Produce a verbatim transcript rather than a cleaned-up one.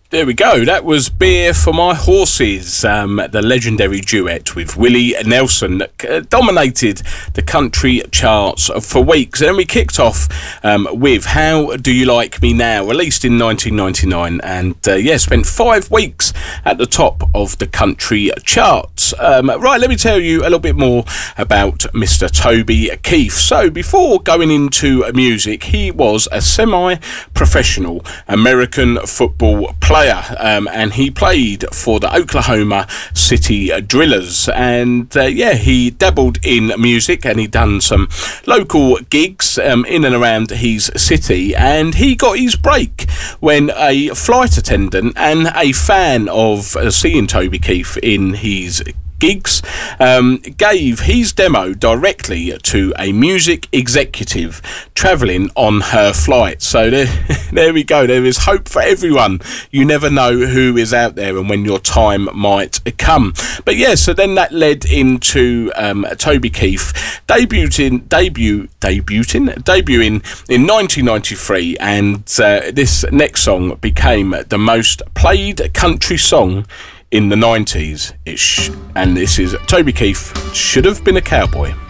There we go. That was Beer for My Horses, um, the legendary duet with Willie Nelson that uh, dominated the country charts for weeks. And then we kicked off um, with How Do You Like Me Now, released in nineteen ninety-nine, and uh, yeah, spent five weeks at the top of the country charts. Um, right, let me tell you a little bit more about Mister Toby Keith. So before going into music, he was a semi-professional American football player. Um, and he played for the Oklahoma City Drillers, and uh, yeah, he dabbled in music and he done some local gigs um, in and around his city, and he got his break when a flight attendant and a fan of uh, seeing Toby Keith in his gigs um, gave his demo directly to a music executive travelling on her flight. So there, there we go. There is hope for everyone. You never know who is out there and when your time might come. But yeah, so then that led into um, Toby Keith debuting, debut, debuting, debuting in nineteen ninety-three, and uh, this next song became the most played country song in the nineties-ish, and this is Toby Keith, Should Have Been a Cowboy.